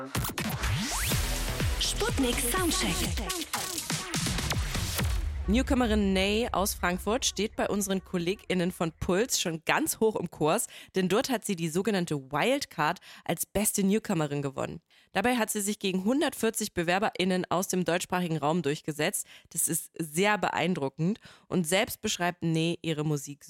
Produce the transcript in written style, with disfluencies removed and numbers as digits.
Sputnik Soundcheck. Newcomerin Ney aus Frankfurt steht bei unseren KollegInnen von Puls schon ganz hoch im Kurs, denn dort hat sie die sogenannte Wildcard als beste Newcomerin gewonnen. Dabei hat sie sich gegen 140 BewerberInnen aus dem deutschsprachigen Raum durchgesetzt. Das ist sehr beeindruckend und selbst beschreibt Ney ihre Musik